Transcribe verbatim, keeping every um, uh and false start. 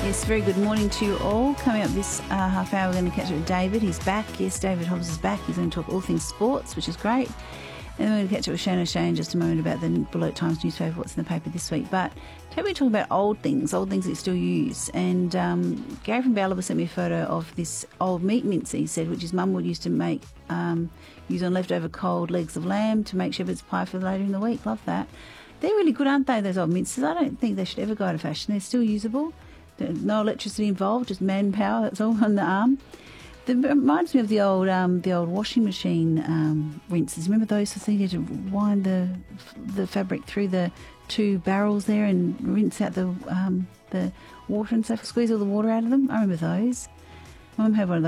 Yes, very good morning to you all. Coming up this uh, half hour, we're going to catch up with David. He's back. Yes, David Hobbs is back. He's going to talk all things sports, which is great. And then we're going to catch up with Shane O'Shea in just a moment about the Beloit Times newspaper, what's in the paper this week. But today we're talking about old things, old things that you still use. And um, Gary from Ballaba sent me a photo of this old meat mince, he said, which his mum would used to make, um, use on leftover cold legs of lamb to make shepherd's pie for later in the week. Love that. They're really good, aren't they, those old minces? I don't think they should ever go out of fashion. They're still usable. No electricity involved, just manpower. That's all on the arm. It reminds me of the old um, the old washing machine um, rinses. Remember those? I think you had to wind the the fabric through the two barrels there and rinse out the um, the water and stuff, squeeze all the water out of them. I remember those. My mum had one of those.